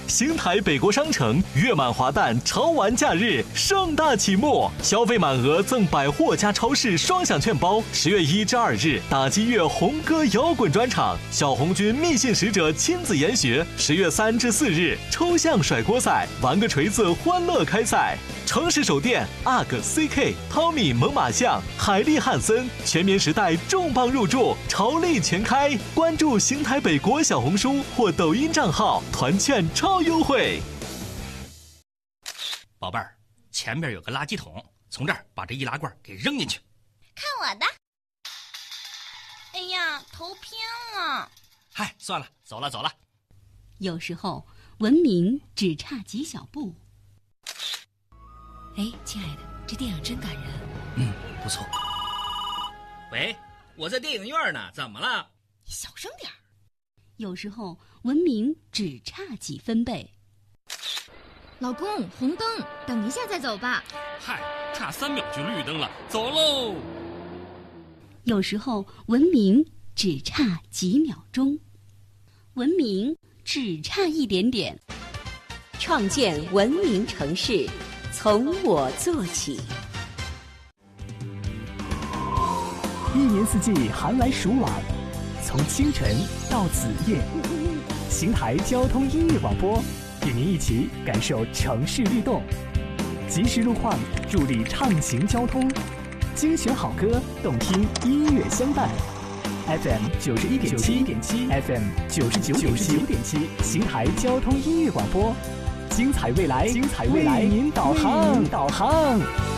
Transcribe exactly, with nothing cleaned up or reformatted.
邢台北国商城月满华诞潮玩假日盛大启幕，消费满额赠百货加超市双享券包。十月一至二日，打击乐红歌摇滚专场，小红军密信使者亲自研学。十月三至四日，抽象甩锅赛，玩个锤子，欢乐开赛。城市手电 U G C K、汤米猛犸象、海利汉森，全棉时代重磅入驻，潮力全开。关注邢台北国小红书或抖音账号，团券超优惠。 宝贝儿，前面有个垃圾桶，从这儿把这易拉罐给扔进去。 看我的！哎呀，头偏了。 嗨，算了，走了走了。 有时候文明只差几小步。 哎，亲爱的，这电影真感人。 嗯，不错。喂，我在电影院呢，怎么了？ 你小声点儿。 有时候文明只差几分贝。 老公，红灯，等一下再走吧。 嗨，差三秒就绿灯了，走喽。 有时候文明只差几秒钟，文明只差一点点。 创建文明城市，从我做起。 一年四季寒来暑往，从清晨到子夜，邢台交通音乐广播与您一起感受城市律动，及时路况，助力畅行交通，精选好歌，动听音乐相伴。F M 九十一点七 ，F M 九十九点七，邢台交通音乐广播，精彩未来，精彩未来，为您导航，导航。